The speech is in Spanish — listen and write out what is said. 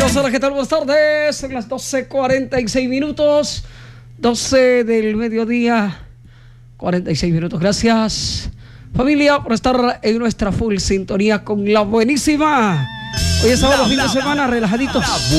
Hola, ¿qué tal? Buenas tardes. Son las 12:46 minutos. 12 del mediodía, 46 minutos. Gracias, familia, por estar en nuestra full sintonía con la buenísima. Hoy es sábado, fin de semana, relajaditos.